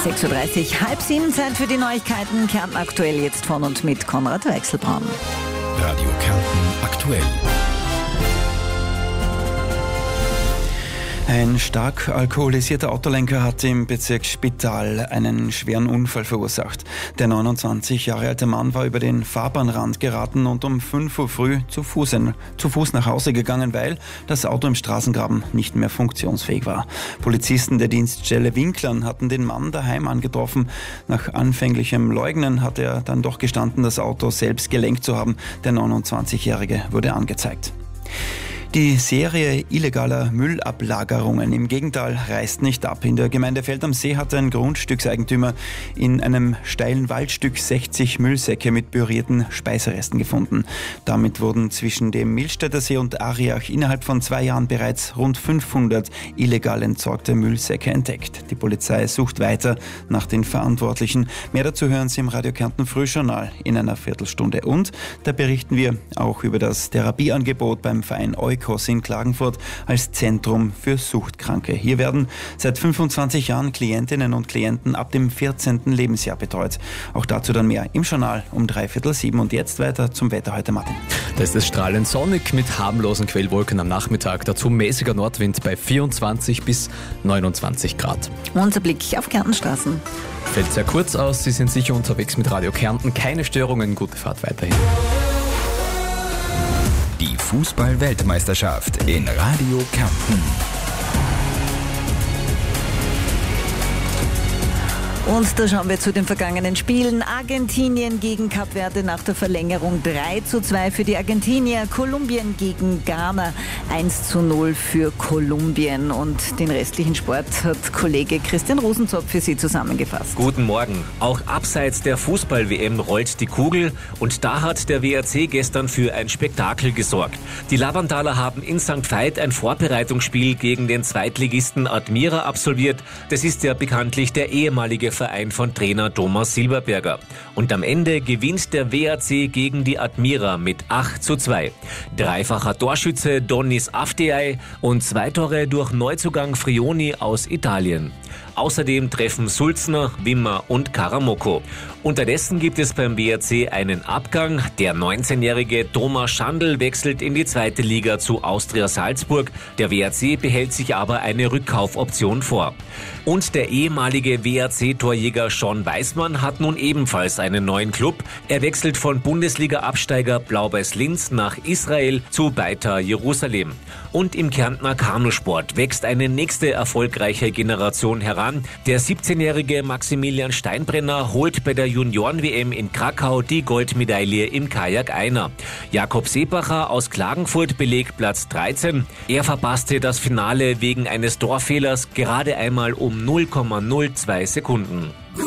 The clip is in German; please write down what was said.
6.30 Uhr, 6:30, Zeit für die Neuigkeiten. Kärnten aktuell jetzt von und mit Konrad Weichselbraun. Radio Kärnten aktuell. Ein stark alkoholisierter Autolenker hat im Bezirk Spital einen schweren Unfall verursacht. Der 29 Jahre alte Mann war über den Fahrbahnrand geraten und um 5 Uhr früh zu Fuß nach Hause gegangen, weil das Auto im Straßengraben nicht mehr funktionsfähig war. Polizisten der Dienststelle Winklern hatten den Mann daheim angetroffen. Nach anfänglichem Leugnen hat er dann doch gestanden, das Auto selbst gelenkt zu haben. Der 29-Jährige wurde angezeigt. Die Serie illegaler Müllablagerungen im Gegenteil reißt nicht ab. In der Gemeinde Feld am See hat ein Grundstückseigentümer in einem steilen Waldstück 60 Müllsäcke mit pürierten Speiseresten gefunden. Damit wurden zwischen dem Milstädter See und Ariach innerhalb von 2 Jahren bereits rund 500 illegal entsorgte Müllsäcke entdeckt. Die Polizei sucht weiter nach den Verantwortlichen. Mehr dazu hören Sie im Radio Kärnten Frühjournal in einer Viertelstunde. Und da berichten wir auch über das Therapieangebot beim Verein Oikos in Klagenfurt als Zentrum für Suchtkranke. Hier werden seit 25 Jahren Klientinnen und Klienten ab dem 14. Lebensjahr betreut. Auch dazu dann mehr im Journal um 6:45. Und jetzt weiter zum Wetter heute, Martin. Da ist es strahlend sonnig mit harmlosen Quellwolken am Nachmittag. Dazu mäßiger Nordwind bei 24 bis 29 Grad. Unser Blick auf Kärntenstraßen. Fällt sehr kurz aus, Sie sind sicher unterwegs mit Radio Kärnten. Keine Störungen, gute Fahrt weiterhin. Die Fußball-Weltmeisterschaft in Radio Kärnten. Und da schauen wir zu den vergangenen Spielen. Argentinien gegen Kap Verde nach der Verlängerung 3:2 für die Argentinier. Kolumbien gegen Ghana 1:0 für Kolumbien. Und den restlichen Sport hat Kollege Christian Rosenzopf für Sie zusammengefasst. Guten Morgen. Auch abseits der Fußball-WM rollt die Kugel. Und da hat der WRC gestern für ein Spektakel gesorgt. Die Lavandaler haben in St. Veit ein Vorbereitungsspiel gegen den Zweitligisten Admira absolviert. Das ist ja bekanntlich der ehemalige Verein von Trainer Thomas Silberberger. Und am Ende gewinnt der WRC gegen die Admira mit 8:2. Dreifacher Torschütze Donis Afdiay und 2 Tore durch Neuzugang Frioni aus Italien. Außerdem treffen Sulzner, Wimmer und Karamoko. Unterdessen gibt es beim WRC einen Abgang. Der 19-jährige Thomas Schandl wechselt in die 2. Liga zu Austria Salzburg. Der WRC behält sich aber eine Rückkaufoption vor. Und der ehemalige WRC-Torjäger Sean Weismann hat nun ebenfalls einen neuen Club. Er wechselt von Bundesliga-Absteiger Blau-Weiß Linz nach Israel zu Beitar Jerusalem. Und im Kärntner Kanusport wächst eine nächste erfolgreiche Generation heran. Der 17-jährige Maximilian Steinbrenner holt bei der Junioren-WM in Krakau die Goldmedaille im Kajak Einer. Jakob Seebacher aus Klagenfurt belegt Platz 13. Er verpasste das Finale wegen eines Torfehlers gerade einmal um 0,02 Sekunden.